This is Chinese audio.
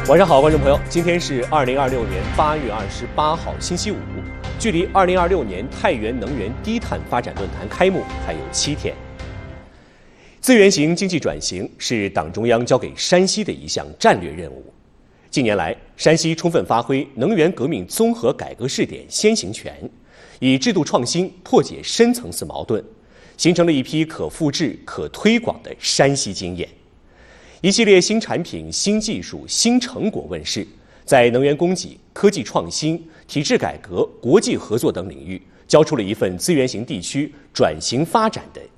晚上好，观众朋友，今天是2026年8月28号，星期五，距离2026年太原能源低碳发展论坛开幕还有7天。资源型经济转型是党中央交给山西的一项战略任务。近年来，山西充分发挥能源革命综合改革试点先行权，以制度创新破解深层次矛盾，形成了一批可复制、可推广的山西经验。一系列新产品、新技术、新成果问世，在能源供给、科技创新、体制改革、国际合作等领域，交出了一份资源型地区转型发展的